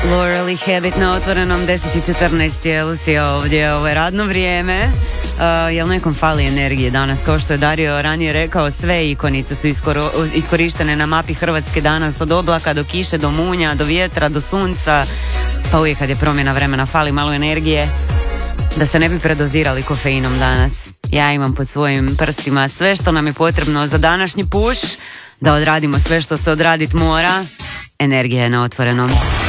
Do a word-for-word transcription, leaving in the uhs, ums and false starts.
Laurel i Habit na otvorenom. Deset i četrnaest je Lucija ovdje, ovo je radno vrijeme. Uh, jel nekom fali energije danas? Kao što je Dario ranije rekao, sve ikonice su iskoro, iskorištene na mapi Hrvatske danas, od oblaka do kiše, do munja, do vjetra, do sunca. Pa uvijek kad je promjena vremena fali malo energije, da se ne bi predozirali kofeinom danas. Ja imam pod svojim prstima sve što nam je potrebno za današnji puš, da odradimo sve što se odradit mora. Energija je na otvorenom.